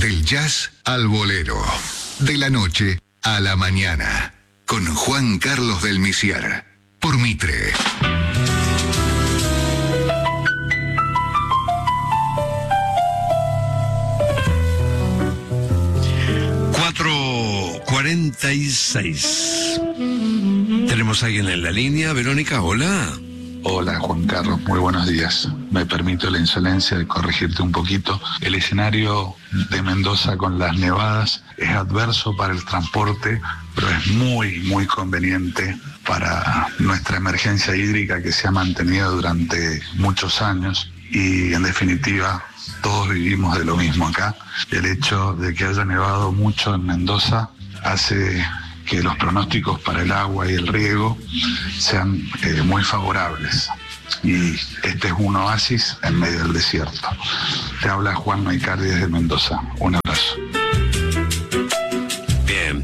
Del jazz al bolero. De la noche a la mañana. Con Juan Carlos del Misiar. Por Mitre. ...4:46. Tenemos a alguien en la línea. Verónica, hola. Hola Juan Carlos, muy buenos días. Me permito la insolencia de corregirte un poquito. El escenario de Mendoza con las nevadas es adverso para el transporte, pero es muy conveniente para nuestra emergencia hídrica que se ha mantenido durante muchos años y en definitiva todos vivimos de lo mismo acá. El hecho de que haya nevado mucho en Mendoza hace que los pronósticos para el agua y el riego sean muy favorables. Y este es un oasis en medio del desierto. Te habla Juan Maicardi desde Mendoza. Un abrazo. Bien.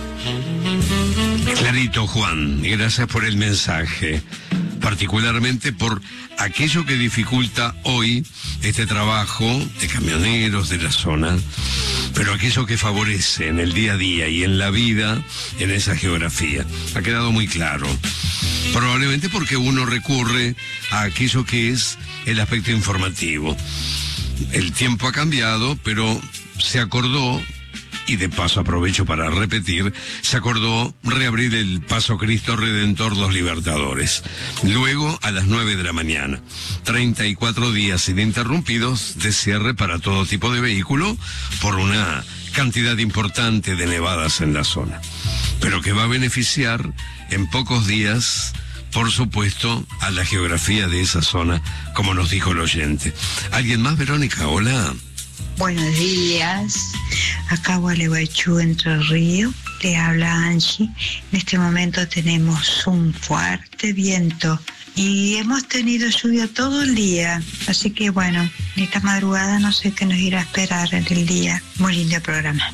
Clarito, Juan, y gracias por el mensaje, particularmente por aquello que dificulta hoy este trabajo de camioneros de la zona, pero aquello que favorece en el día a día y en la vida en esa geografía. Ha quedado muy claro. Probablemente porque uno recurre a aquello que es el aspecto informativo. El tiempo ha cambiado, pero se acordó, y de paso aprovecho para repetir, se acordó reabrir el Paso Cristo Redentor Los Libertadores. Luego a las 9 de la mañana. 34 días ininterrumpidos de cierre para todo tipo de vehículo por una cantidad importante de nevadas en la zona. Pero que va a beneficiar en pocos días, por supuesto, a la geografía de esa zona, como nos dijo el oyente. ¿Alguien más, Verónica? Hola. Buenos días, acá Gualeguaychú, Entre Ríos, le habla Angie. En este momento tenemos un fuerte viento y hemos tenido lluvia todo el día, así que bueno, en esta madrugada no sé qué nos irá a esperar en el día. Muy lindo programa.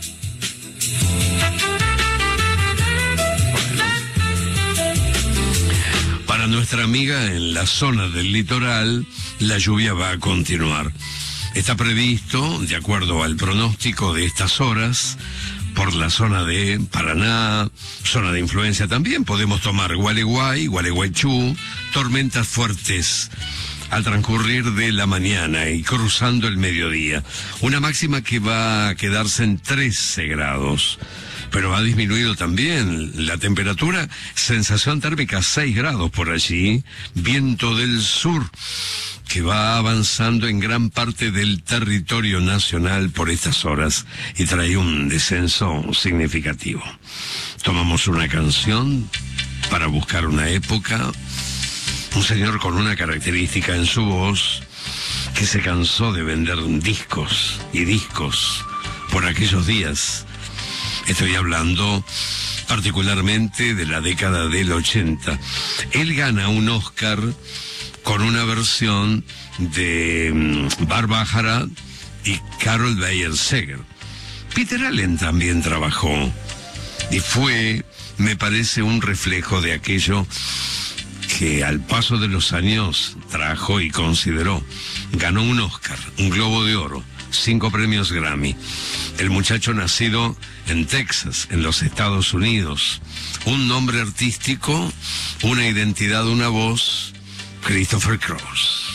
Para nuestra amiga en la zona del litoral, la lluvia va a continuar. Está previsto, de acuerdo al pronóstico de estas horas, por la zona de Paraná, zona de influencia también, podemos tomar Gualeguay, Gualeguaychú, tormentas fuertes al transcurrir de la mañana y cruzando el mediodía. Una máxima que va a quedarse en 13 grados. Pero ha disminuido también la temperatura, sensación térmica 6 grados por allí, viento del sur, que va avanzando en gran parte del territorio nacional por estas horas y trae un descenso significativo. Tomamos una canción para buscar una época, un señor con una característica en su voz que se cansó de vender discos y discos por aquellos días. Estoy hablando particularmente de la década del 80. Él gana un Oscar con una versión de Barbájara y Carol Bayer Sager. Peter Allen también trabajó y fue, me parece, un reflejo de aquello que al paso de los años trajo y consideró. Ganó un Oscar, un Globo de Oro, 5 premios Grammy. El muchacho nacido en Texas, en los Estados Unidos. Un nombre artístico, una identidad, una voz, Christopher Cross.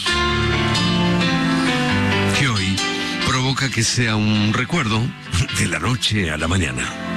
Que hoy provoca que sea un recuerdo de la noche a la mañana.